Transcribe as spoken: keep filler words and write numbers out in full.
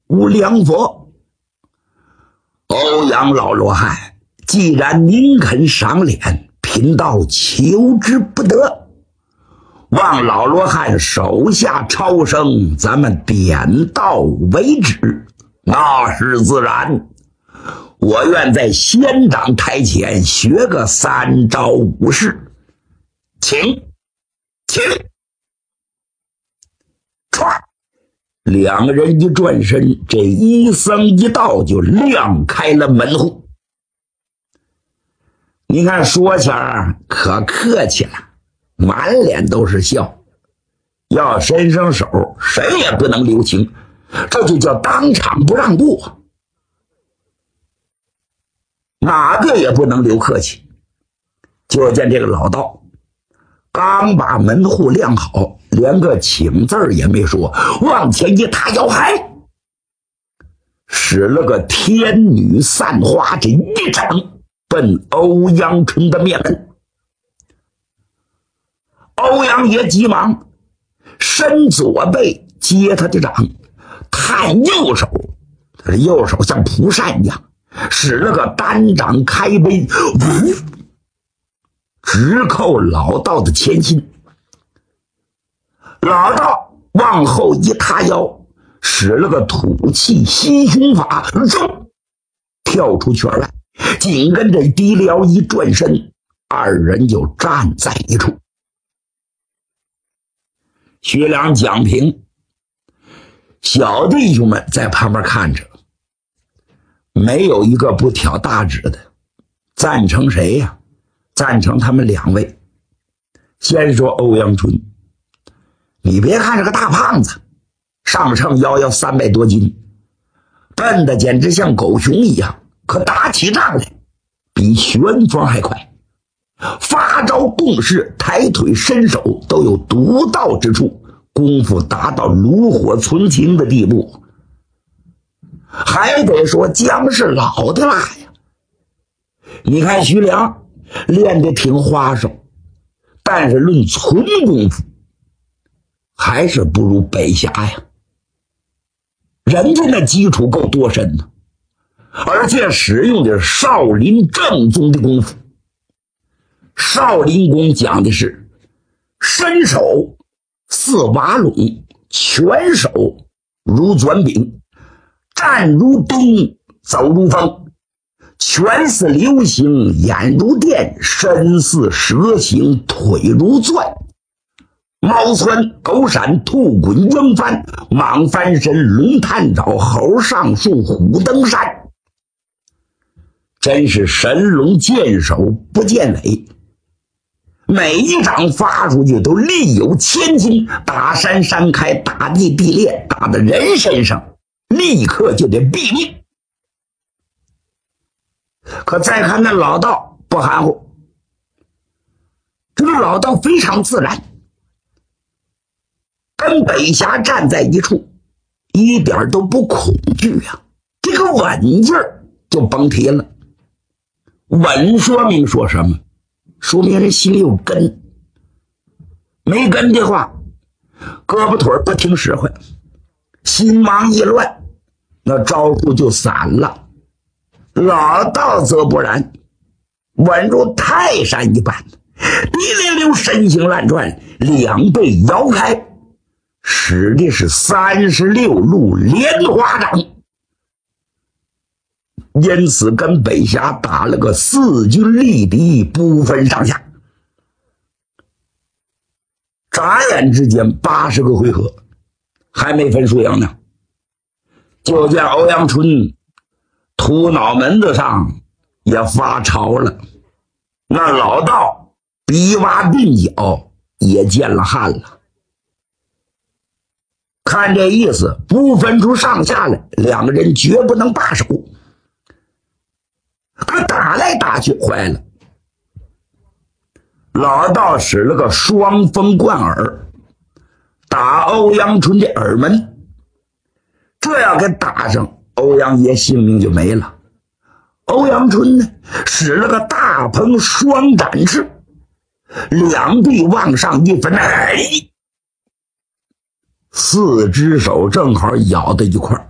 无良否？欧阳老罗汉，既然您肯赏脸，贫道求之不得。望老罗汉手下超生，咱们点到为止。那是自然。我愿在仙长台前学个三招五式，请请。唰，两个人一转身，这一僧一道就亮开了门户。你看说起来可客气了，满脸都是笑，要伸伸手谁也不能留情，这就叫当场不让步，哪个也不能留客气。就见这个老道刚把门户亮好，连个请字也没说，往前一踏腰海，使了个天女散花，这一掌奔欧阳春的面门。欧阳爷急忙伸左背接他的掌，探右手，他的右手像蒲扇一样，使了个单掌开背，直扣老道的前心。老道往后一塌腰，使了个吐气吸胸法，跳出圈外，紧跟着低撩一转身，二人就站在一处。徐良、蒋平小弟兄们在旁边看着，没有一个不挑大指的。赞成谁呀？赞成他们两位。先说欧阳春，你别看这个大胖子，上秤腰要三百多斤，笨的简直像狗熊一样，可打起仗来比旋风还快，发招动势，抬腿伸手都有独到之处，功夫达到炉火纯青的地步。还得说姜是老的辣呀。你看徐良练得挺花哨，但是论纯功夫还是不如北侠呀。人家那基础够多深呢，而且使用的是少林正宗的功夫。少林功讲的是身手似瓦垄，拳手如转柄，站如东，走如风，拳似流星，眼如电，身似蛇形，腿如钻，猫窜狗闪，兔滚鹰翻，蟒翻身，龙探爪，猴上树，虎登山，真是神龙见首不见尾。每一掌发出去都力有千斤，打山山开，打地地裂，打到人身上立刻就得毙命。可再看那老道不含糊，这个老道非常自然，跟北侠站在一处一点都不恐惧啊，这个稳劲儿就甭提了。稳说明说什么？说明人心里有根，没根的话胳膊腿不听使唤，心忙意乱，那招数就散了。老道则不然，稳如泰山一般，滴溜溜身形乱转，两背摇开，使的是三十六路莲花掌，因此跟北侠打了个四军力敌，不分上下。眨眼之间八十个回合，还没分输赢呢。就见欧阳春秃脑门子上也发潮了，那老道鼻洼鬓角也见了汗了。看这意思，不分出上下来，两个人绝不能罢手。可打来打去坏了，老道使了个双风贯耳，打欧阳春的耳门，这要给打上，欧阳爷性命就没了。欧阳春呢，使了个大鹏双展翅，两臂往上一分，哎，四只手正好咬在一块儿。